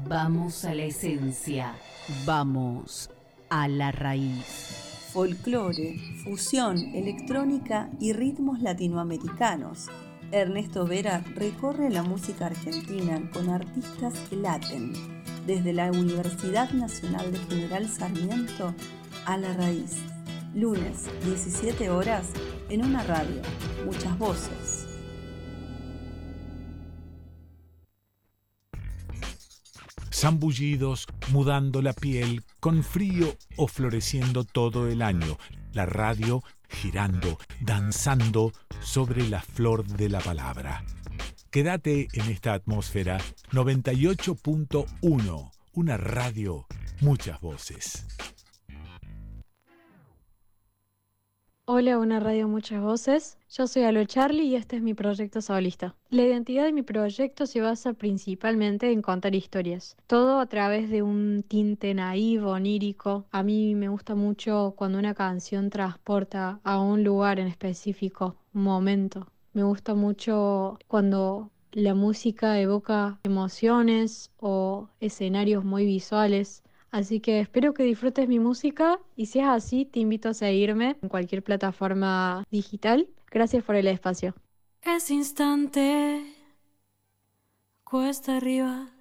Vamos a la esencia. Vamos a la raíz. Folclore, fusión, electrónica y ritmos latinoamericanos. Ernesto Vera recorre la música argentina con artistas que laten, desde la Universidad Nacional de General Sarmiento a la raíz. Lunes, 17 horas, en una radio. Muchas voces. Zambullidos, mudando la piel, con frío o floreciendo todo el año. La radio girando, danzando sobre la flor de la palabra. Quédate en esta atmósfera 98.1, una radio, muchas voces. Hola, una radio Muchas Voces. Yo soy Alo Charlie y este es mi proyecto solista. La identidad de mi proyecto se basa principalmente en contar historias. Todo a través de un tinte naivo, onírico. A mí me gusta mucho cuando una canción transporta a un lugar en específico, un momento. Me gusta mucho cuando la música evoca emociones o escenarios muy visuales. Así que espero que disfrutes mi música y si es así, te invito a seguirme en cualquier plataforma digital. Gracias por el espacio. Ese instante, cuesta arriba,